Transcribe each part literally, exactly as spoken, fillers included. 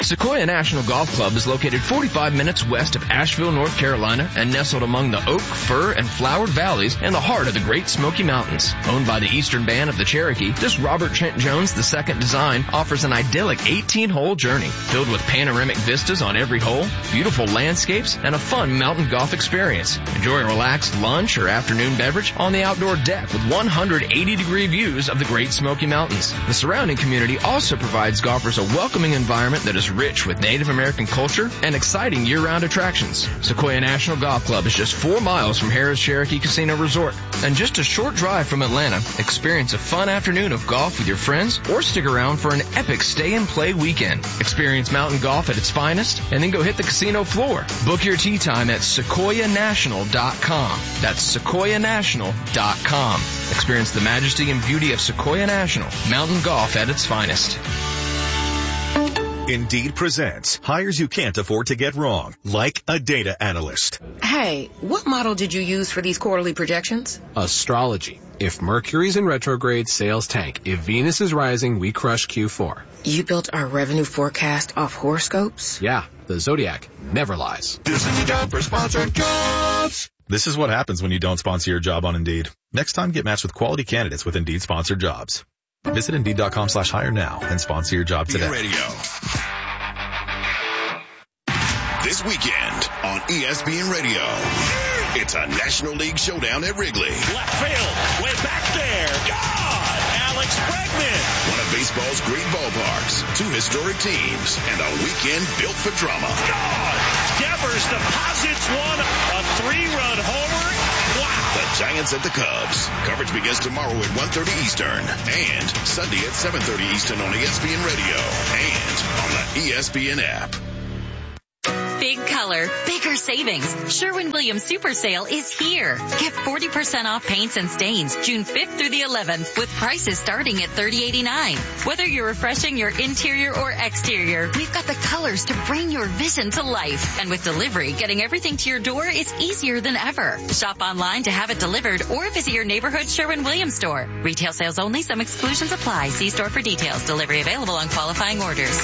Sequoia National Golf Club is located forty-five minutes west of Asheville, North Carolina, and nestled among the oak, fir, and flowered valleys in the heart of the Great Smoky Mountains. Owned by the Eastern Band of the Cherokee, this Robert Trent Jones the Second design offers an idyllic eighteen-hole journey filled with panoramic vistas on every hole, beautiful landscapes, and a fun mountain golf experience. Enjoy a relaxed lunch or afternoon beverage on the outdoor deck with one hundred eighty degree views of the Great Smoky Mountains. The surrounding community also provides golfers a welcoming environment that is rich with Native American culture and exciting year-round attractions. Sequoia National Golf Club is just four miles from Harrah's Cherokee Casino Resort and just a short drive from Atlanta. Experience a fun afternoon of golf with your friends or stick around for an epic stay-and-play weekend. Experience mountain golf at its finest and then go hit the casino floor. Book your tee time at sequoia national dot com. That's sequoia national dot com. Experience the majesty and beauty of Sequoia National, mountain golf at its finest. Indeed presents hires you can't afford to get wrong, like a data analyst. Hey, what model did you use for these quarterly projections? Astrology. If Mercury's in retrograde, sales tank. If Venus is rising, we crush Q four. You built our revenue forecast off horoscopes? Yeah, the Zodiac never lies. This is the job for sponsored jobs. This is what happens when you don't sponsor your job on Indeed. Next time, get matched with quality candidates with Indeed sponsored jobs. Visit Indeed.com slash hire now and sponsor your job today. Radio. This weekend on E S P N Radio, it's a National League showdown at Wrigley. Left field, way back there. God! Alex Bregman. One of baseball's great ballparks, two historic teams, and a weekend built for drama. God! Devers deposits one, a three-run homer. Wow! The Giants at the Cubs. Coverage begins tomorrow at one thirty Eastern and Sunday at seven thirty Eastern on E S P N Radio and on the E S P N app. Big color, bigger savings. Sherwin-Williams Super Sale is here. Get forty percent off paints and stains June fifth through the eleventh with prices starting at thirty eighty-nine. Whether you're refreshing your interior or exterior, we've got the colors to bring your vision to life. And with delivery, getting everything to your door is easier than ever. Shop online to have it delivered or visit your neighborhood Sherwin-Williams store. Retail sales only. Some exclusions apply. See store for details. Delivery available on qualifying orders.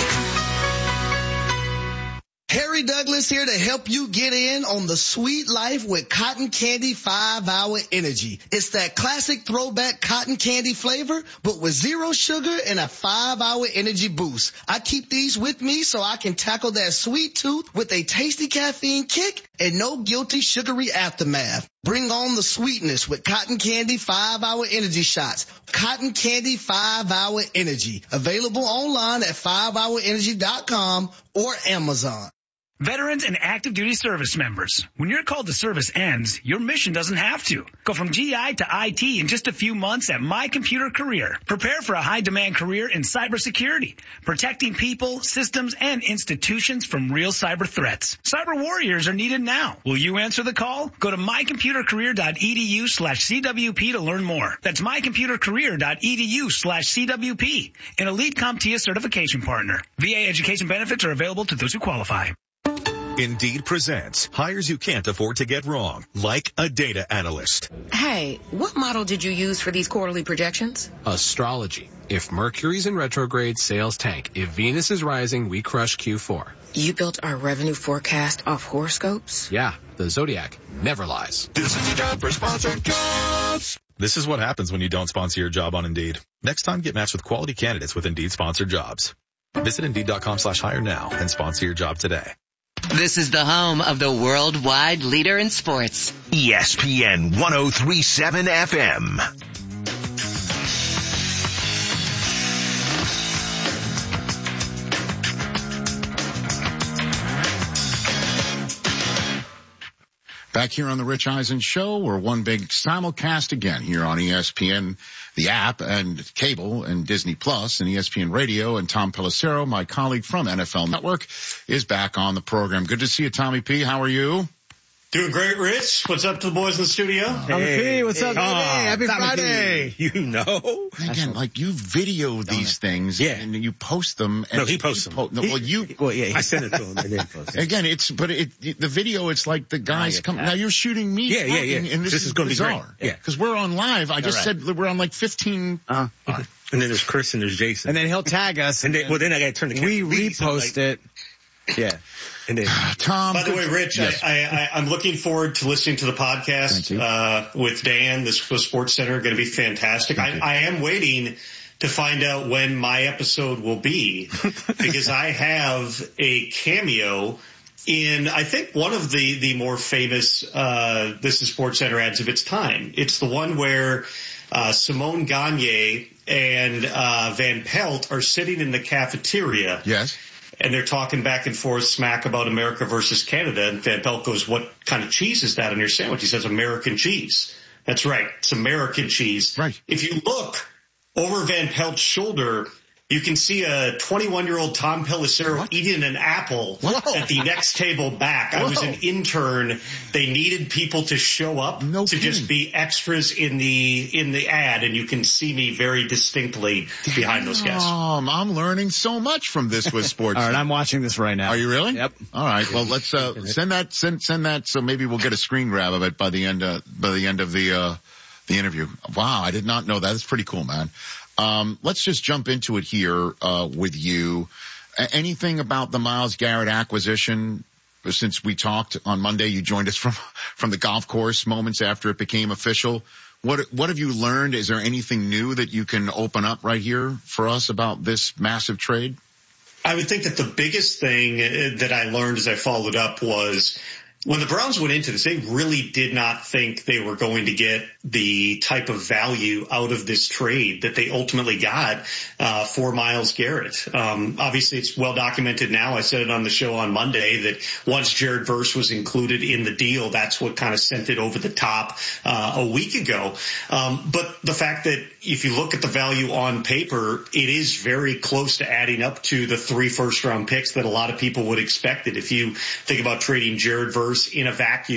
Harry Douglas here to help you get in on the sweet life with Cotton Candy five hour Energy. It's that classic throwback cotton candy flavor, but with zero sugar and a five hour energy boost. I keep these with me so I can tackle that sweet tooth with a tasty caffeine kick and no guilty sugary aftermath. Bring on the sweetness with Cotton Candy five hour Energy shots. Cotton Candy five hour Energy. Available online at five hour energy dot com or Amazon. Veterans and active duty service members, when your call to service ends, your mission doesn't have to. Go from G I to I T in just a few months at My Computer Career. Prepare for a high-demand career in cybersecurity, protecting people, systems, and institutions from real cyber threats. Cyber warriors are needed now. Will you answer the call? Go to my computer career dot e d u slash c w p to learn more. That's my computer career dot e d u slash c w p, an elite CompTIA certification partner. V A education benefits are available to those who qualify. Indeed presents hires you can't afford to get wrong, like a data analyst. Hey, what model did you use for these quarterly projections? Astrology. If Mercury's in retrograde, sales tank. If Venus is rising, we crush Q four. You built our revenue forecast off horoscopes? Yeah, the Zodiac never lies. This is the job for sponsored jobs. This is what happens when you don't sponsor your job on Indeed. Next time, get matched with quality candidates with Indeed sponsored jobs. Visit Indeed.com slash hire now and sponsor your job today. This is the home of the worldwide leader in sports. E S P N one oh three point seven F M. Back here on the Rich Eisen Show, we're one big simulcast again here on E S P N, the app, and cable, and Disney Plus, and E S P N Radio. And Tom Pelissero, my colleague from N F L Network, is back on the program. Good to see you, Tommy P. How are you? Doing great, Rich. What's up to the boys in the studio? Hey, what's up? Hey, Hey, happy Friday. You know. Again, like you video these things Yeah. and you post them. And No, he posts them. Po- no, well, you. Well, yeah, I sent it to him and then post it. Again, it's but it the video. It's like the guys get come. that. Now you're shooting me. Yeah, yeah, talking, yeah. And this, This is, is gonna be bizarre. great. Yeah. because we're on live. I just right. said that we're on like fifteen. Uh, And then there's Chris and there's Jason. and then he'll tag us. And then, well, then I got to turn the camera. we repost it. Yeah. And then, Tom. By the way, Rich, Yes. I, I, I'm looking forward to listening to the Thank podcast you. uh, with Dan. This was Sports Center, going to be fantastic. I, you. I am waiting to find out when my episode will be because I have a cameo in, I think, one of the, the more famous uh, This is Sports Center ads of its time. It's the one where uh, Simone Gagne and uh, Van Pelt are sitting in the cafeteria. Yes. And they're talking back and forth smack about America versus Canada. And Van Pelt goes, what kind of cheese is that on your sandwich? He says, American cheese. That's right. It's American cheese. Right. If you look over Van Pelt's shoulder, you can see a twenty-one-year-old Tom Pelissero What? eating an apple Whoa. at the next table back. I was Whoa. an intern. They needed people to show up No to kidding. just be extras in the in the ad, and you can see me very distinctly behind those guys. Um, I'm learning so much from This Was Sports. All right, I'm watching this right now. Are you really? Yep. All right. Well, let's uh, send that send send that so maybe we'll get a screen grab of it by the end uh, by the end of the uh, the interview. Wow, I did not know that. That's pretty cool, man. Um, let's just jump into it here uh, with you. A- anything about the Myles Garrett acquisition? Since we talked on Monday, you joined us from from the golf course moments after it became official. What what have you learned? Is there anything new that you can open up right here for us about this massive trade? I would think that the biggest thing that I learned as I followed up was when the Browns went into this, they really did not think they were going to get the type of value out of this trade that they ultimately got uh, for Myles Garrett. Um, obviously, it's well documented now. I said it on the show on Monday that once Jared Verse was included in the deal, that's what kind of sent it over the top uh, a week ago. Um, but the fact that if you look at the value on paper, it is very close to adding up to the three first-round picks that a lot of people would expect it. If you think about trading Jared Verse in a vacuum,